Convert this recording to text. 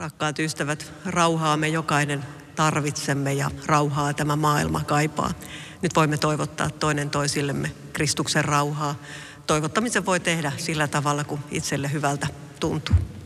Rakkaat ystävät, rauhaa me jokainen tarvitsemme ja rauhaa tämä maailma kaipaa. Nyt voimme toivottaa toinen toisillemme Kristuksen rauhaa. Toivottamisen voi tehdä sillä tavalla, kun itselle hyvältä tuntuu.